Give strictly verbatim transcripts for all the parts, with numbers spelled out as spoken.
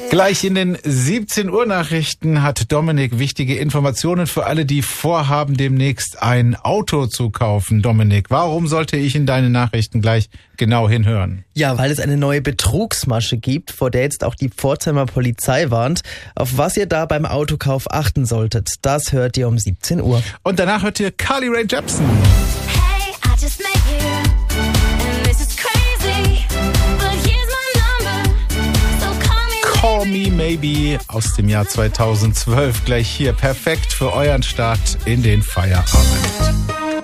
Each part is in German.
Gleich in den siebzehn Uhr Nachrichten hat Dominik wichtige Informationen für alle, die vorhaben, demnächst ein Auto zu kaufen. Dominik, warum sollte ich in deine Nachrichten gleich genau hinhören? Ja, weil es eine neue Betrugsmasche gibt, vor der jetzt auch die Pforzheimer Polizei warnt. Auf was ihr da beim Autokauf achten solltet, das hört ihr um siebzehn Uhr. Und danach hört ihr Carly Rae Jepsen. Hey, I just met you, and this is crazy, but here's my number, so call me Call Me Maybe aus dem Jahr zweitausendzwölf. Gleich hier perfekt für euren Start in den Feierabend.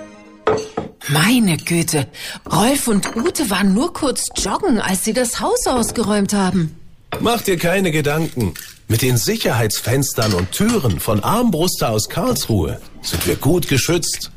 Meine Güte, Rolf und Ute waren nur kurz joggen, als sie das Haus ausgeräumt haben. Mach dir keine Gedanken. Mit den Sicherheitsfenstern und Türen von Armbruster aus Karlsruhe sind wir gut geschützt.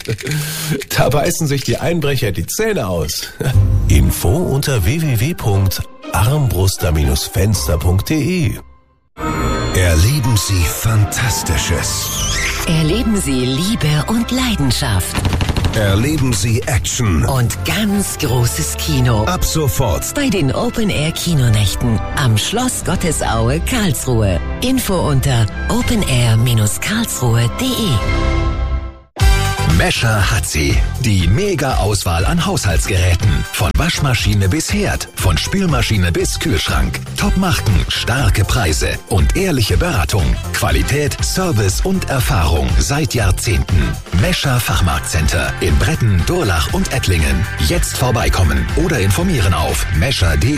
Da beißen sich die Einbrecher die Zähne aus. Info unter w w w punkt armbruster Bindestrich fenster punkt d e. Erleben Sie Fantastisches. Erleben Sie Liebe und Leidenschaft. Erleben Sie Action. Und ganz großes Kino. Ab sofort Bei den Open-Air-Kinonächten am Schloss Gottesaue, Karlsruhe. Info unter open air Bindestrich karlsruhe punkt d e. Mescher hat sie. Die Mega-Auswahl an Haushaltsgeräten. Von Waschmaschine bis Herd. Von Spülmaschine bis Kühlschrank. Top-Marken, starke Preise und ehrliche Beratung. Qualität, Service und Erfahrung seit Jahrzehnten. Mescher Fachmarktcenter in Bretten, Durlach und Ettlingen. Jetzt vorbeikommen oder informieren auf mescher punkt d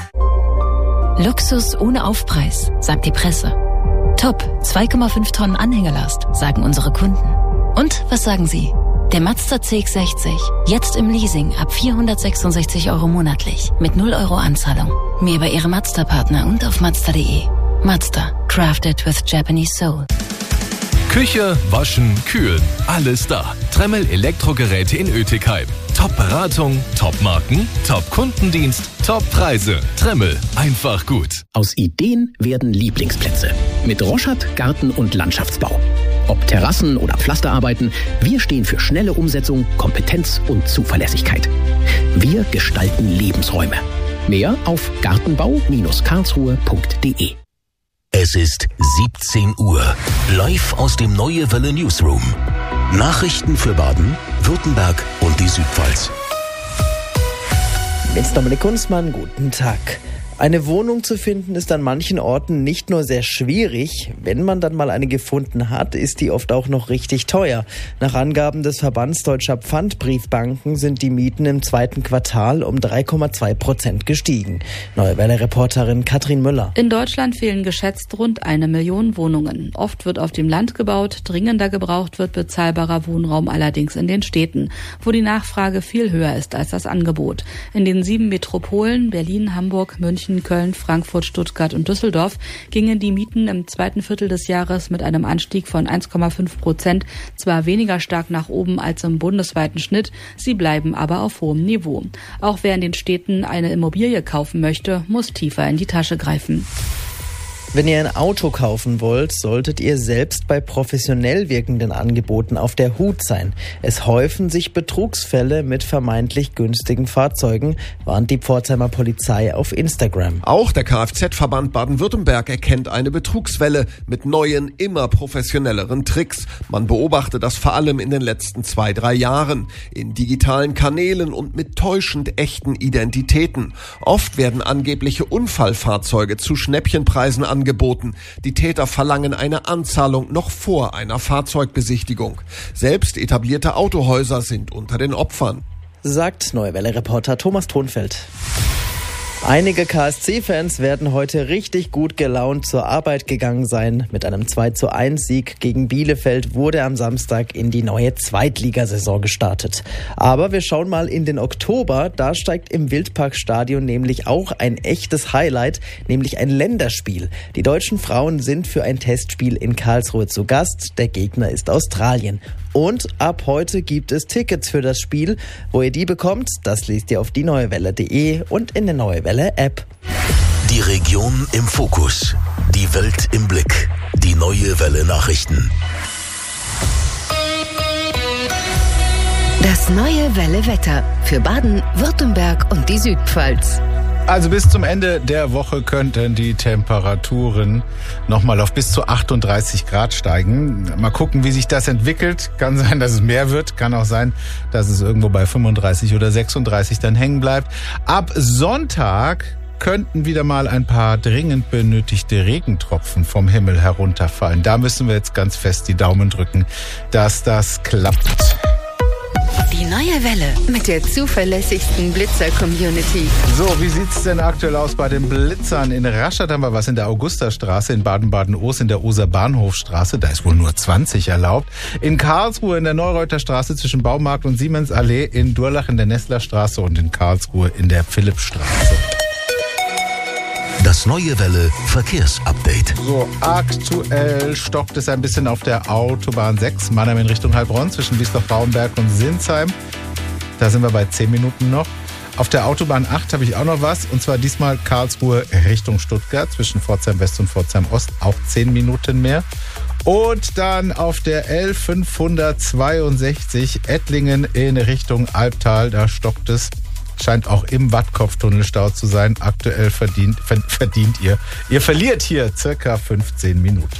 e. Luxus ohne Aufpreis, sagt die Presse. Top, zwei Komma fünf Tonnen Anhängelast, sagen unsere Kunden. Und was sagen Sie? Der Mazda C X sechzig, jetzt im Leasing ab vierhundertsechsundsechzig Euro monatlich, mit null Euro Anzahlung. Mehr bei Ihrem Mazda-Partner und auf mazda punkt d e. Mazda, crafted with Japanese soul. Küche, Waschen, Kühlen, alles da. Tremmel Elektrogeräte in Oetikheim. Top-Beratung, Top-Marken, Top-Kundendienst, Top-Preise. Tremmel, einfach gut. Aus Ideen werden Lieblingsplätze. Mit Roschat Garten- und Landschaftsbau. Ob Terrassen oder Pflasterarbeiten, wir stehen für schnelle Umsetzung, Kompetenz und Zuverlässigkeit. Wir gestalten Lebensräume. Mehr auf gartenbau Bindestrich karlsruhe punkt d e. Es ist siebzehn Uhr. Live aus dem Neue Welle Newsroom. Nachrichten für Baden, Württemberg und die Südpfalz. Mit Dominik Kunzmann, guten Tag. Eine Wohnung zu finden ist an manchen Orten nicht nur sehr schwierig, wenn man dann mal eine gefunden hat, ist die oft auch noch richtig teuer. Nach Angaben des Verbands Deutscher Pfandbriefbanken sind die Mieten im zweiten Quartal um drei Komma zwei Prozent gestiegen. Neue Welle-Reporterin Katrin Müller. In Deutschland fehlen geschätzt rund eine Million Wohnungen. Oft wird auf dem Land gebaut, dringender gebraucht wird bezahlbarer Wohnraum allerdings in den Städten, wo die Nachfrage viel höher ist als das Angebot. In den sieben Metropolen Berlin, Hamburg, München, Köln, Frankfurt, Stuttgart und Düsseldorf gingen die Mieten im zweiten Viertel des Jahres mit einem Anstieg von eins Komma fünf Prozent zwar weniger stark nach oben als im bundesweiten Schnitt, sie bleiben aber auf hohem Niveau. Auch wer in den Städten eine Immobilie kaufen möchte, muss tiefer in die Tasche greifen. Wenn ihr ein Auto kaufen wollt, solltet ihr selbst bei professionell wirkenden Angeboten auf der Hut sein. Es häufen sich Betrugsfälle mit vermeintlich günstigen Fahrzeugen, warnt die Pforzheimer Polizei auf Instagram. Auch der Kfz-Verband Baden-Württemberg erkennt eine Betrugswelle mit neuen, immer professionelleren Tricks. Man beobachte das vor allem in den letzten zwei, drei Jahren. In digitalen Kanälen und mit täuschend echten Identitäten. Oft werden angebliche Unfallfahrzeuge zu Schnäppchenpreisen angeboten. Angeboten. Die Täter verlangen eine Anzahlung noch vor einer Fahrzeugbesichtigung. Selbst etablierte Autohäuser sind unter den Opfern. Sagt Neue Welle-Reporter Thomas Thonfeld. Einige K S C-Fans werden heute richtig gut gelaunt zur Arbeit gegangen sein. Mit einem zwei zu eins Sieg gegen Bielefeld wurde am Samstag in die neue Zweitligasaison gestartet. Aber wir schauen mal in den Oktober. Da steigt im Wildparkstadion nämlich auch ein echtes Highlight, nämlich ein Länderspiel. Die deutschen Frauen sind für ein Testspiel in Karlsruhe zu Gast. Der Gegner ist Australien. Und ab heute gibt es Tickets für das Spiel. Wo ihr die bekommt, das lest ihr auf die neue welle punkt d e und in der Neue Welle App. Die Region im Fokus. Die Welt im Blick. Die Neue Welle Nachrichten. Das Neue Welle Wetter für Baden, Württemberg und die Südpfalz. Also bis zum Ende der Woche könnten die Temperaturen nochmal auf bis zu achtunddreißig Grad steigen. Mal gucken, wie sich das entwickelt. Kann sein, dass es mehr wird. Kann auch sein, dass es irgendwo bei fünfunddreißig oder sechsunddreißig dann hängen bleibt. Ab Sonntag könnten wieder mal ein paar dringend benötigte Regentropfen vom Himmel herunterfallen. Da müssen wir jetzt ganz fest die Daumen drücken, dass das klappt. Die neue Welle mit der zuverlässigsten Blitzer-Community. So, wie sieht's denn aktuell aus bei den Blitzern? In Rastatt haben wir was in der Augustastraße, in Baden-Baden-Oos in der Oser Bahnhofstraße. Da ist wohl nur zwanzig erlaubt. In Karlsruhe in der Neureuter Straße zwischen Baumarkt und Siemens-Allee, in Durlach in der Nesslerstraße und in Karlsruhe in der Philippstraße. Das neue Welle Verkehrsupdate. So, aktuell stockt es ein bisschen auf der Autobahn sechs, Mannheim in Richtung Heilbronn zwischen Wiesloch-Frauenberg und Sinsheim. Da sind wir bei zehn Minuten noch. Auf der Autobahn acht habe ich auch noch was, und zwar diesmal Karlsruhe Richtung Stuttgart zwischen Pforzheim West und Pforzheim Ost, auch zehn Minuten mehr. Und dann auf der L fünfhundertzweiundsechzig Ettlingen in Richtung Albtal, da stockt es. Scheint auch im Wattkopftunnel Stau zu sein. Aktuell verdient, verdient ihr. Ihr verliert hier circa fünfzehn Minuten.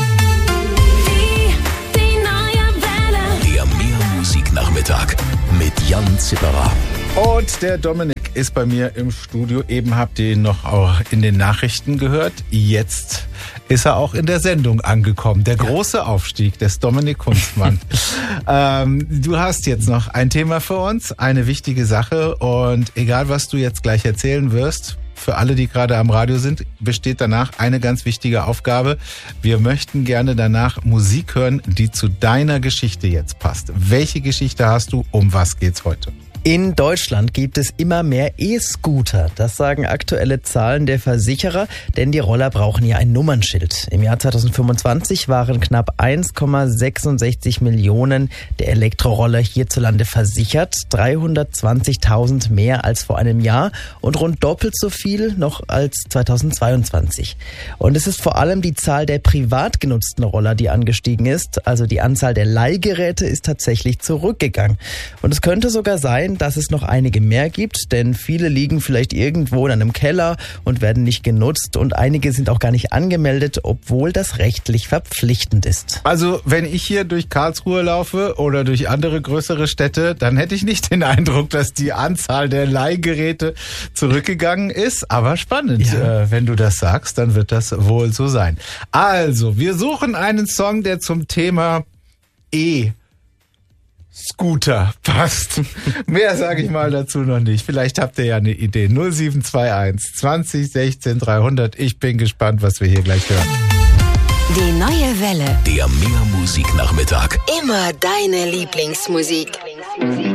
Die, die neue Welle. Der Mehrmusiknachmittag mit Jan Zipperer. Und der Dominik ist bei mir im Studio. Eben habt ihr ihn noch auch in den Nachrichten gehört. Jetzt ist er auch in der Sendung angekommen. Der große Aufstieg des Dominik Kunstmann. ähm, du hast jetzt noch ein Thema für uns, eine wichtige Sache. Und egal, was du jetzt gleich erzählen wirst, für alle, die gerade am Radio sind, besteht danach eine ganz wichtige Aufgabe. Wir möchten gerne danach Musik hören, die zu deiner Geschichte jetzt passt. Welche Geschichte hast du? Um was geht's heute? In Deutschland gibt es immer mehr E-Scooter. Das sagen aktuelle Zahlen der Versicherer, denn die Roller brauchen ja ein Nummernschild. Im Jahr zweitausendfünfundzwanzig waren knapp eins Komma sechsundsechzig Millionen der Elektroroller hierzulande versichert, dreihundertzwanzigtausend mehr als vor einem Jahr und rund doppelt so viel noch als zweitausendzweiundzwanzig. Und es ist vor allem die Zahl der privat genutzten Roller, die angestiegen ist. Also die Anzahl der Leihgeräte ist tatsächlich zurückgegangen. Und es könnte sogar sein, dass es noch einige mehr gibt, denn viele liegen vielleicht irgendwo in einem Keller und werden nicht genutzt und einige sind auch gar nicht angemeldet, obwohl das rechtlich verpflichtend ist. Also wenn ich hier durch Karlsruhe laufe oder durch andere größere Städte, dann hätte ich nicht den Eindruck, dass die Anzahl der Leihgeräte zurückgegangen ist, aber spannend. Ja. Äh, wenn du das sagst, dann wird das wohl so sein. Also, wir suchen einen Song, der zum Thema E Scooter passt. Mehr sage ich mal dazu noch nicht. Vielleicht habt ihr ja eine Idee. null sieben zwei eins zwanzig sechzehn dreihundert. Ich bin gespannt, was wir hier gleich hören. Die neue Welle. Der Mehrmusiknachmittag. Immer deine Lieblingsmusik.